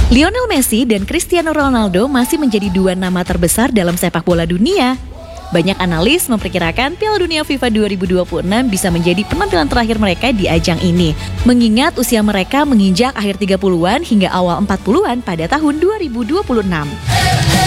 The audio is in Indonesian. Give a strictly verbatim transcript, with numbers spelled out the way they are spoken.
Lionel Messi dan Cristiano Ronaldo masih menjadi dua nama terbesar dalam sepak bola dunia. Banyak analis memperkirakan Piala Dunia FIFA dua ribu dua puluh enam bisa menjadi penampilan terakhir mereka di ajang ini. Mengingat usia mereka menginjak akhir tiga puluhan hingga awal empat puluhan pada tahun dua ribu dua puluh enam.